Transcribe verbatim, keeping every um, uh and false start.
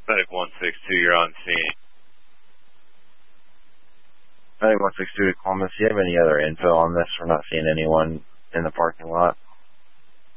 Medic one six two, you're on scene. Medic one six two to Columbus, do you have any other info on this? We're not seeing anyone in the parking lot.